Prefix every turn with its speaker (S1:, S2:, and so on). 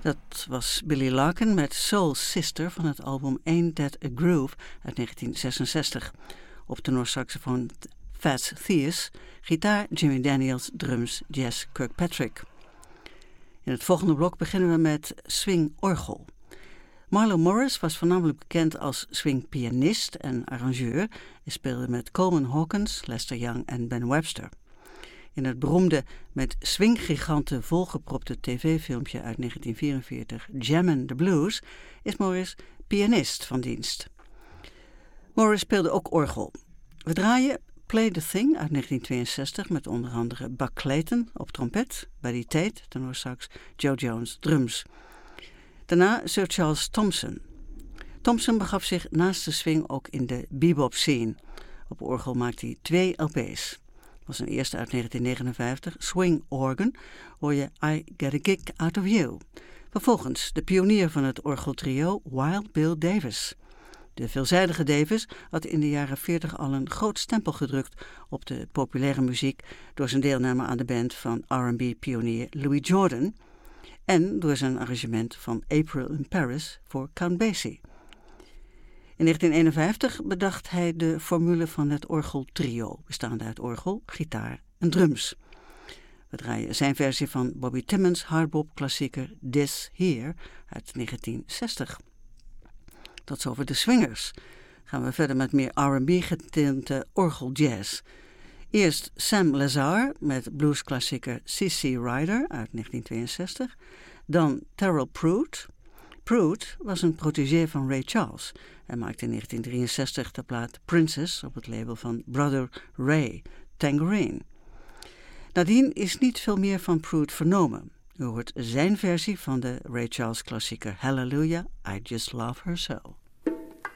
S1: Dat was Billy Larkin met Soul Sister van het album Ain't That a Groove uit 1966. Op tenorsaxofoon Fats Thiers, gitaar Jimmy Daniels, drums Jess Kirkpatrick. In het volgende blok beginnen we met swing-orgel. Marlo Morris was voornamelijk bekend als swingpianist en arrangeur en speelde met Coleman Hawkins, Lester Young en Ben Webster. In het beroemde met swinggiganten volgepropte tv-filmpje uit 1944 Jammin' the Blues is Morris pianist van dienst. Morris speelde ook orgel. We draaien Play the Thing uit 1962 met onder andere Buck Clayton op trompet, Buddy Tate, tenorsax, Joe Jones, drums. Daarna Sir Charles Thompson. Thompson begaf zich naast de swing ook in de bebop scene. Op orgel maakte hij 2 LP's. Was een eerste uit 1959, Swing Organ, hoor je I Get a Kick Out of You. Vervolgens de pionier van het orgeltrio Wild Bill Davis. De veelzijdige Davis had in de jaren 40 al een groot stempel gedrukt op de populaire muziek door zijn deelname aan de band van R&B-pionier Louis Jordan en door zijn arrangement van April in Paris voor Count Basie. In 1951 bedacht hij de formule van het orgeltrio, bestaande uit orgel, gitaar en drums. We draaien zijn versie van Bobby Timmons hardbop-klassieker This Here uit 1960. Tot zover de swingers. Gaan we verder met meer R&B getinte orgeljazz. Eerst Sam Lazar met bluesklassieker C.C. Rider uit 1962. Dan Terrell Pruitt. Pruitt was een protégé van Ray Charles en maakte in 1963 de plaat Princess op het label van Brother Ray, Tangerine. Nadien is niet veel meer van Pruitt vernomen. U hoort zijn versie van de Ray Charles klassieker Hallelujah, I Just Love Her So.